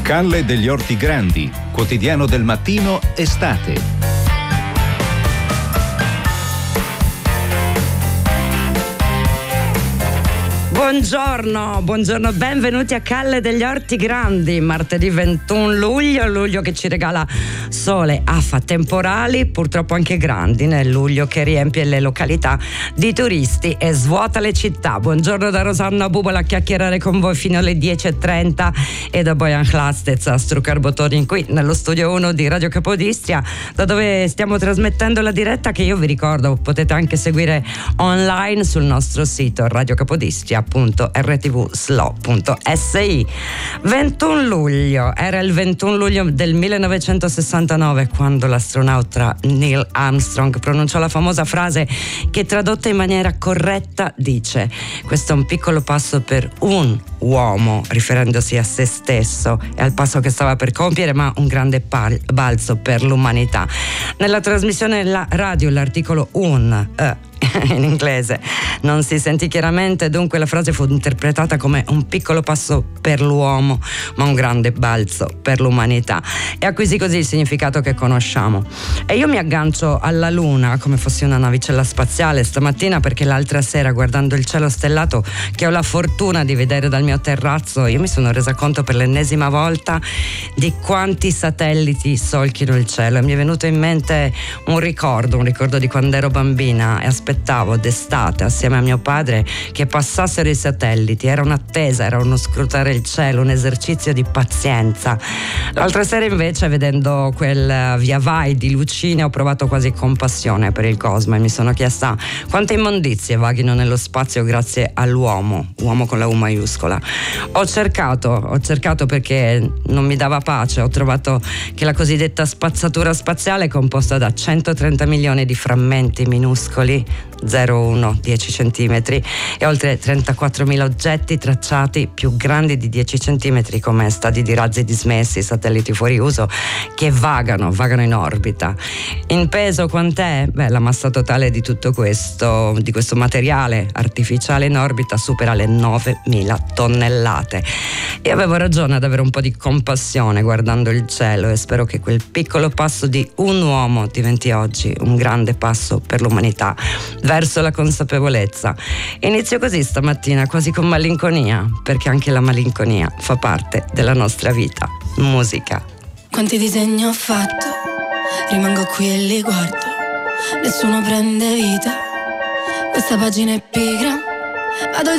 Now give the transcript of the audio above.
Calle degli Orti Grandi, quotidiano del mattino, estate. Buongiorno, benvenuti a Calle degli Orti Grandi, martedì 21 luglio che ci regala sole, affa, temporali, purtroppo anche grandi nel luglio, che riempie le località di turisti e svuota le città. Buongiorno da Rosanna Bubola, a chiacchierare con voi fino alle 10:30 e da Bojan Hlastec a struccare bottoni qui nello studio 1 di Radio Capodistria, da dove stiamo trasmettendo la diretta, che io vi ricordo potete anche seguire online sul nostro sito radiocapodistria.rtvslo.si. 21 luglio, era il 21 luglio del 1969 quando l'astronauta Neil Armstrong pronunciò la famosa frase che, tradotta in maniera corretta, dice: questo è un piccolo passo per un uomo, riferendosi a se stesso e al passo che stava per compiere, ma un grande balzo per l'umanità. Nella trasmissione radio l'articolo in inglese non si sentì chiaramente, dunque la frase fu interpretata come un piccolo passo per l'uomo ma un grande balzo per l'umanità, e acquisì così il significato che conosciamo. E io mi aggancio alla luna come fossi una navicella spaziale stamattina, perché l'altra sera, guardando il cielo stellato che ho la fortuna di vedere dal mio terrazzo, io mi sono resa conto per l'ennesima volta di quanti satelliti solchino il cielo, e mi è venuto in mente un ricordo di quando ero bambina e aspettavo d'estate assieme a mio padre che passassero i satelliti. Era un'attesa, era uno scrutare il cielo, un esercizio di pazienza. L'altra sera invece, vedendo quel via vai di lucine, ho provato quasi compassione per il cosmo e mi sono chiesta quante immondizie vaghino nello spazio grazie all'uomo, uomo con la U maiuscola. Ho cercato perché non mi dava pace. Ho trovato che la cosiddetta spazzatura spaziale è composta da 130 milioni di frammenti minuscoli, 0,1, 10 centimetri, e oltre 34.000 oggetti tracciati più grandi di 10 centimetri come stadi di razzi dismessi, satelliti fuori uso che vagano in orbita. In peso quant'è? La massa totale di tutto questo, di questo materiale artificiale in orbita, supera le 9.000 tonnellate. E avevo ragione ad avere un po' di compassione guardando il cielo, e spero che quel piccolo passo di un uomo diventi oggi un grande passo per l'umanità verso la consapevolezza. Inizio così stamattina, quasi con malinconia, perché anche la malinconia fa parte della nostra vita. Musica. Quanti disegni ho fatto, rimango qui e li guardo, nessuno prende vita, questa pagina è pigra, vado